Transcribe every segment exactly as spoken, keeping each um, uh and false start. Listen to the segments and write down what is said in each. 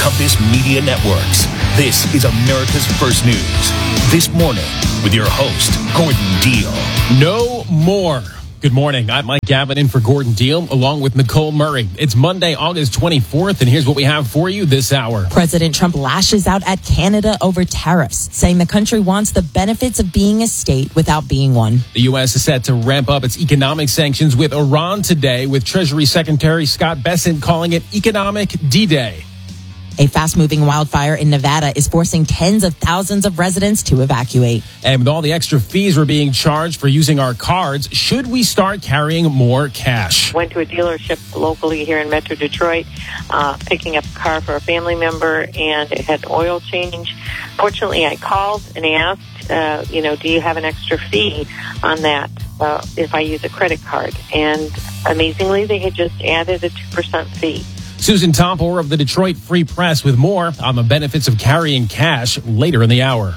Compass Media Networks. This is America's First News. This morning with your host, Gordon Deal. No more. Good morning. I'm Mike Gavin in for Gordon Deal, along with Nicole Murray. It's Monday, August twenty-fourth, and here's what we have for you this hour. President Trump lashes out at Canada over tariffs, saying the country wants the benefits of being a state without being one. The U S is set to ramp up its economic sanctions with Iran today, with Treasury Secretary Scott Bessent calling it Economic D-Day. A fast-moving wildfire in Nevada is forcing tens of thousands of residents to evacuate. And with all the extra fees we're being charged for using our cards, should we start carrying more cash? Went to a dealership locally here in Metro Detroit, uh, picking up a car for a family member, and it had an oil change. Fortunately, I called and asked, uh, you know, do you have an extra fee on that uh, if I use a credit card? And amazingly, they had just added a two percent fee. Susan Tompor of the Detroit Free Press with more on the benefits of carrying cash later in the hour.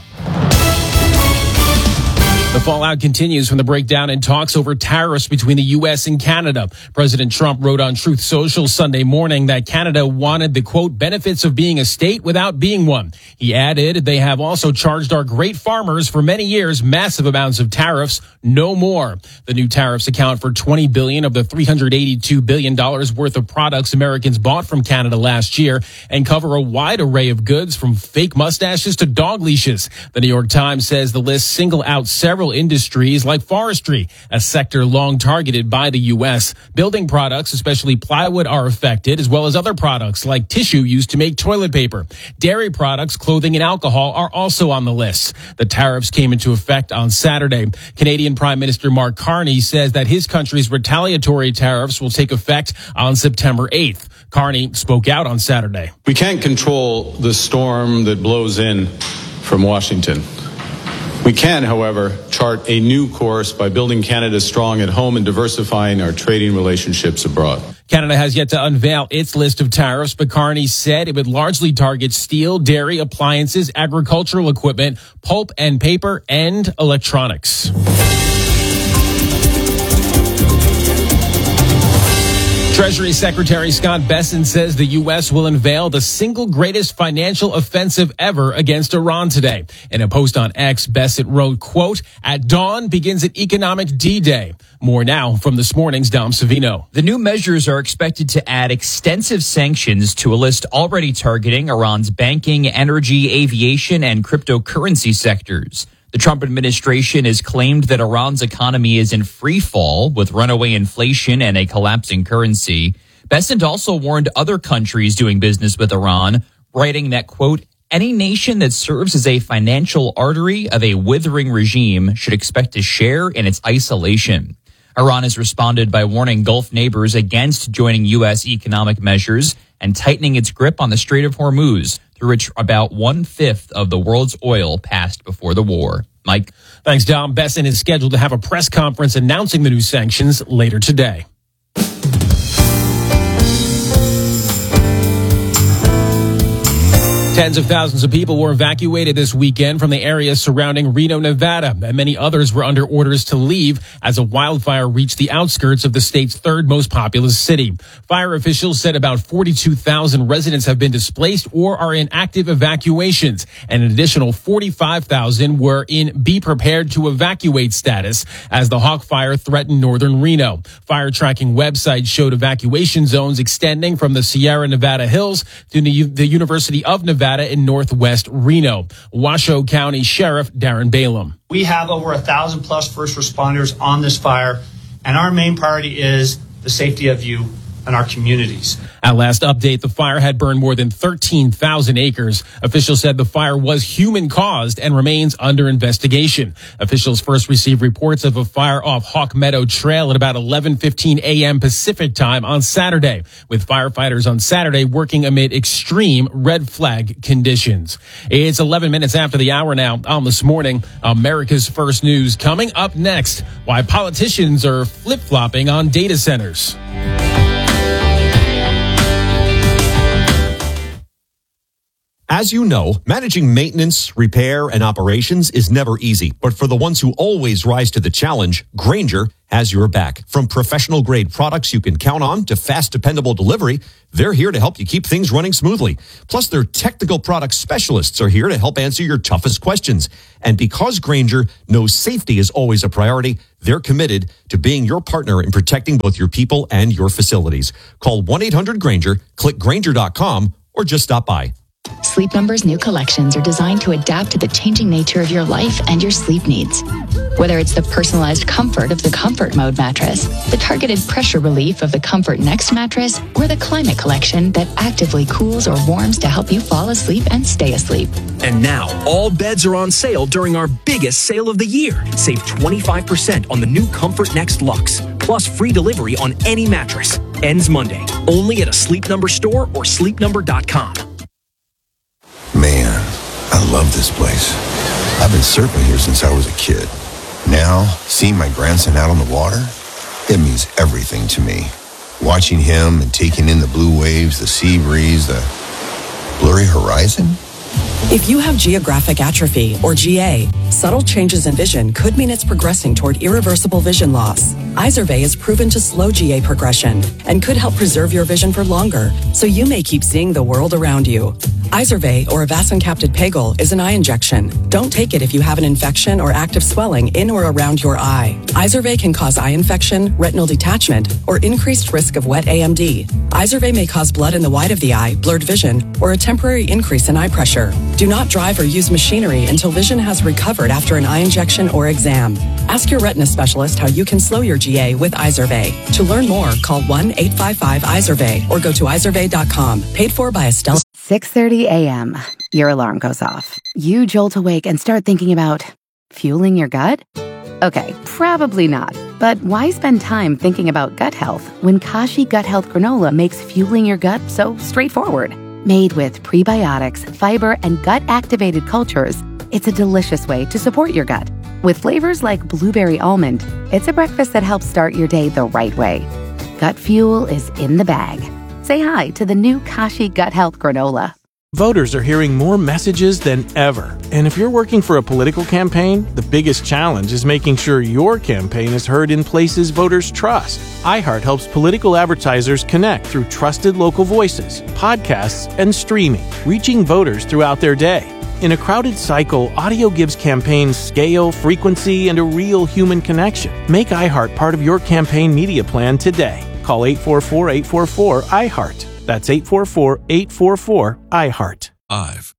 The fallout continues from the breakdown in talks over tariffs between the U S and Canada. President Trump wrote on Truth Social Sunday morning that Canada wanted the, quote, benefits of being a state without being one. He added, they have also charged our great farmers for many years massive amounts of tariffs, no more. The new tariffs account for twenty billion dollars of the three hundred eighty-two billion dollars worth of products Americans bought from Canada last year and cover a wide array of goods from fake mustaches to dog leashes. The New York Times says the list single out several industries like forestry, a sector long targeted by the U S. Building products, especially plywood, are affected, as well as other products like tissue used to make toilet paper. Dairy products, clothing, and alcohol are also on the list. The tariffs came into effect on Saturday. Canadian Prime Minister Mark Carney says that his country's retaliatory tariffs will take effect on September eighth. Carney spoke out on Saturday. We can't control the storm that blows in from Washington. We can, however, chart a new course by building Canada strong at home and diversifying our trading relationships abroad. Canada has yet to unveil its list of tariffs, but Carney said it would largely target steel, dairy, appliances, agricultural equipment, pulp and paper, and electronics. Treasury Secretary Scott Bessent says the U S will unveil the single greatest financial offensive ever against Iran today. In a post on X, Bessent wrote, quote, at dawn begins an economic D-Day. More now from this morning's Dom Savino. The new measures are expected to add extensive sanctions to a list already targeting Iran's banking, energy, aviation, and cryptocurrency sectors. The Trump administration has claimed that Iran's economy is in free fall with runaway inflation and a collapsing currency. Bessent also warned other countries doing business with Iran, writing that, quote, any nation that serves as a financial artery of a withering regime should expect to share in its isolation. Iran has responded by warning Gulf neighbors against joining U S economic measures and tightening its grip on the Strait of Hormuz, through which about one-fifth of the world's oil passed before the war. Mike? Thanks, Dom. Bessent is scheduled to have a press conference announcing the new sanctions later today. Tens of thousands of people were evacuated this weekend from the areas surrounding Reno, Nevada, and many others were under orders to leave as a wildfire reached the outskirts of the state's third most populous city. Fire officials said about forty-two thousand residents have been displaced or are in active evacuations, and an additional forty-five thousand were in be prepared to evacuate status as the Hawk Fire threatened northern Reno. Fire tracking websites showed evacuation zones extending from the Sierra Nevada hills to the University of Nevada in northwest Reno. Washoe County Sheriff Darren Balaam. We have over a thousand plus first responders on this fire, and our main priority is the safety of you and our communities. At last update, the fire had burned more than thirteen thousand acres. Officials said the fire was human-caused and remains under investigation. Officials first received reports of a fire off Hawk Meadow Trail at about eleven fifteen a.m. Pacific time on Saturday, with firefighters on Saturday working amid extreme red flag conditions. It's eleven minutes after the hour now on This Morning. America's First News coming up next. Why politicians are flip-flopping on data centers. As you know, managing maintenance, repair, and operations is never easy. But for the ones who always rise to the challenge, Grainger has your back. From professional-grade products you can count on to fast, dependable delivery, they're here to help you keep things running smoothly. Plus, their technical product specialists are here to help answer your toughest questions. And because Grainger knows safety is always a priority, they're committed to being your partner in protecting both your people and your facilities. Call one eight hundred Grainger, click Grainger dot com, or just stop by. Sleep Number's new collections are designed to adapt to the changing nature of your life and your sleep needs. Whether it's the personalized comfort of the Comfort Mode mattress, the targeted pressure relief of the Comfort Next mattress, or the Climate Collection that actively cools or warms to help you fall asleep and stay asleep. And now, all beds are on sale during our biggest sale of the year. Save twenty-five percent on the new Comfort Next Luxe, plus free delivery on any mattress. Ends Monday, only at a Sleep Number store or sleep number dot com. Man, I love this place. I've been surfing here since I was a kid. Now, seeing my grandson out on the water, it means everything to me. Watching him and taking in the blue waves, the sea breeze, the blurry horizon. If you have geographic atrophy, or G A, subtle changes in vision could mean it's progressing toward irreversible vision loss. Izervay is proven to slow G A progression and could help preserve your vision for longer, so you may keep seeing the world around you. Izervay, or avacincaptad pegol, is an eye injection. Don't take it if you have an infection or active swelling in or around your eye. Izervay can cause eye infection, retinal detachment, or increased risk of wet A M D. Izervay may cause blood in the white of the eye, blurred vision, or a temporary increase in eye pressure. Do not drive or use machinery until vision has recovered after an eye injection or exam. Ask your retina specialist how you can slow your G A with Izervay. To learn more, call one eight five five Izervay or go to izervay dot com. Paid for by Estelle. six thirty a.m. Your alarm goes off. You jolt awake and start thinking about fueling your gut? Okay, probably not. But why spend time thinking about gut health when Kashi Gut Health Granola makes fueling your gut so straightforward? Made with prebiotics, fiber, and gut-activated cultures, it's a delicious way to support your gut. With flavors like blueberry almond, it's a breakfast that helps start your day the right way. Gut fuel is in the bag. Say hi to the new Kashi Gut Health Granola. Voters are hearing more messages than ever. And if you're working for a political campaign, the biggest challenge is making sure your campaign is heard in places voters trust. iHeart helps political advertisers connect through trusted local voices, podcasts, and streaming, reaching voters throughout their day. In a crowded cycle, audio gives campaigns scale, frequency, and a real human connection. Make iHeart part of your campaign media plan today. Call eight four four, eight four four, iHeart. That's eight four four, eight four four, iHeart. Live.